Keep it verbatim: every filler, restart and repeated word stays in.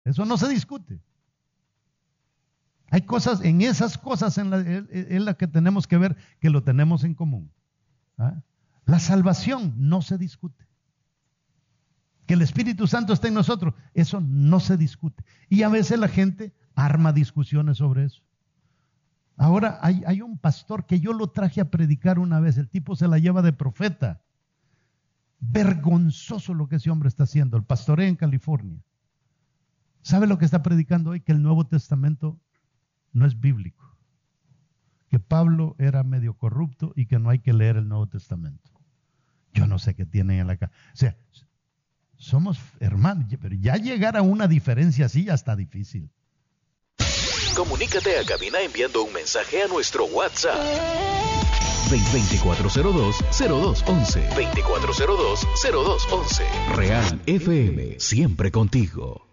Eso no se discute. Hay cosas, en esas cosas en la, es, es la que tenemos que ver que lo tenemos en común. ¿Ah? La salvación no se discute. Que el Espíritu Santo esté en nosotros, eso no se discute. Y a veces la gente arma discusiones sobre eso. Ahora hay, hay un pastor que yo lo traje a predicar una vez, el tipo se la lleva de profeta. Vergonzoso lo que ese hombre está haciendo, el pastorea en California. ¿Sabe lo que está predicando hoy? Que el Nuevo Testamento no es bíblico. Que Pablo era medio corrupto y que no hay que leer el Nuevo Testamento. Yo no sé qué tienen en la casa. O sea, somos hermanos, pero ya llegar a una diferencia así ya está difícil. Comunícate a cabina enviando un mensaje a nuestro WhatsApp. veinticuatro cero dos, cero dos once. veinticuatro cero dos, cero dos once. Real F M, siempre contigo.